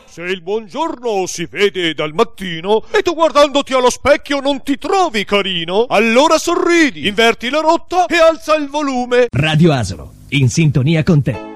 Se il buongiorno si vede dal mattino e tu guardandoti allo specchio non ti trovi carino, allora sorridi, inverti la rotta e alza il volume. Radio Asolo, in sintonia con te.